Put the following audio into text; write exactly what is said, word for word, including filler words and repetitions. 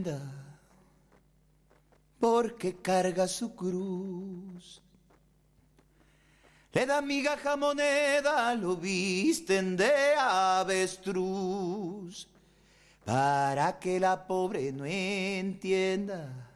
porque carga su cruz. Le da migaja moneda, lo visten de avestruz, para que la pobre no entienda